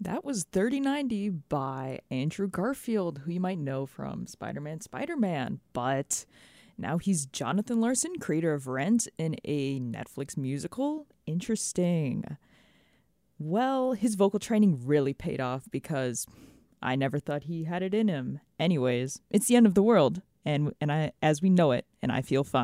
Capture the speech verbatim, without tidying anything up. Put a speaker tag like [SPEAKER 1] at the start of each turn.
[SPEAKER 1] That was thirty ninety by Andrew Garfield, who you might know from Spider-Man, Spider-Man. But now he's Jonathan Larson, creator of Rent, in a Netflix musical. Interesting. Well, his vocal training really paid off because I never thought he had it in him. Anyways, it's the end of the world, and and I as we know it, and I feel fine.